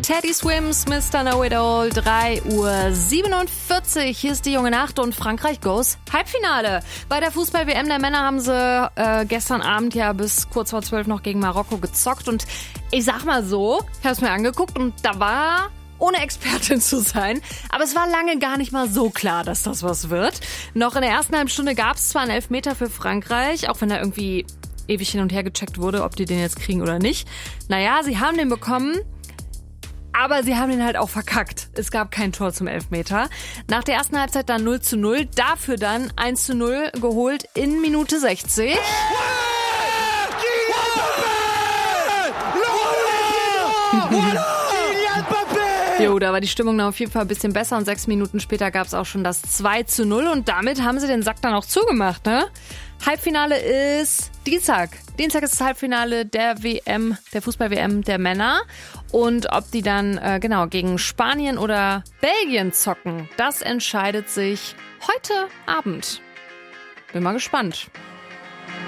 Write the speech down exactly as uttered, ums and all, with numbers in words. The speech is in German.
Teddy Swims, Mister Know It All, drei Uhr siebenundvierzig. Hier ist die junge Nacht und Frankreich goes Halbfinale. Bei der Fußball-W M der Männer haben sie äh, gestern Abend ja bis kurz vor zwölf noch gegen Marokko gezockt. Und ich sag mal so, ich hab's mir angeguckt und da war, ohne Expertin zu sein, aber es war lange gar nicht mal so klar, dass das was wird. Noch in der ersten halben Stunde gab es zwar einen Elfmeter für Frankreich, auch wenn da irgendwie ewig hin und her gecheckt wurde, ob die den jetzt kriegen oder nicht. Naja, sie haben den bekommen. Aber sie haben ihn halt auch verkackt. Es gab kein Tor zum Elfmeter. Nach der ersten Halbzeit dann null zu null. Dafür dann eins zu null geholt in Minute sechzig. Jo, da war die Stimmung noch auf jeden Fall ein bisschen besser und sechs Minuten später gab es auch schon das zwei zu null und damit haben sie den Sack dann auch zugemacht, ne? Halbfinale ist Dienstag. Dienstag ist das Halbfinale der W M, der Fußball-W M der Männer. Und ob die dann äh, genau gegen Spanien oder Belgien zocken, das entscheidet sich heute Abend. Bin mal gespannt.